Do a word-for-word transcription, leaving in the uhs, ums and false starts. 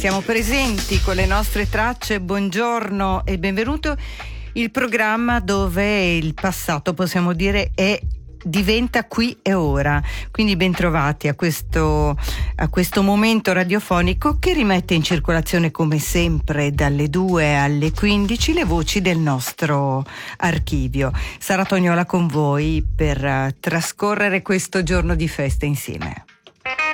siamo presenti con le nostre tracce. Buongiorno e benvenuto. Il programma dove il passato, possiamo dire, è diventa qui e ora. Quindi bentrovati a questo, a questo momento radiofonico che rimette in circolazione, come sempre, dalle due alle quindici le voci del nostro archivio. Sara Tognola con voi per uh, trascorrere questo giorno di festa insieme.